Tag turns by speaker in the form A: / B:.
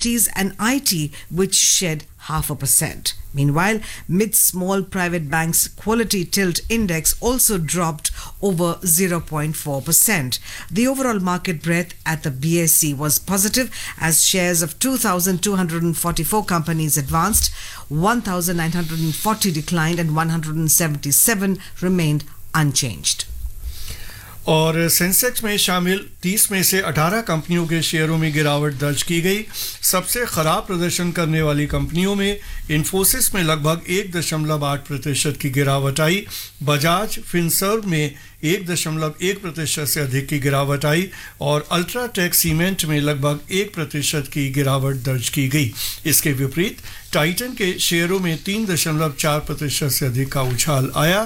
A: utilities and IT, which shed 0.5%. Meanwhile, mid-small private banks quality tilt index also dropped over 0.4%. The overall market breadth at the BSE was positive as shares of 2,244 companies advanced, 1,940 declined and 177 remained unchanged.
B: और Sensex में शामिल 30 में से 18 कंपनियों के शेयरों में गिरावट दर्ज की गई। सबसे खराब प्रदर्शन करने वाली कंपनियों में इन्फोसिस में लगभग 1.8% की गिरावट आई, बजाज फिनसर्व में 1.1% से अधिक की गिरावट आई और अल्ट्राटेक सीमेंट में लगभग 1% की गिरावट दर्ज की गई। इसके विपरीत टाइटन के शेयरों में 3.4% से अधिक का उछाल आया।